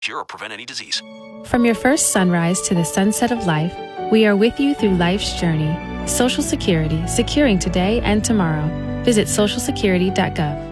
Cure or prevent any disease. From your first sunrise to the sunset of life, we are with you through life's journey. Social Security, securing today and tomorrow. Visit socialsecurity.gov.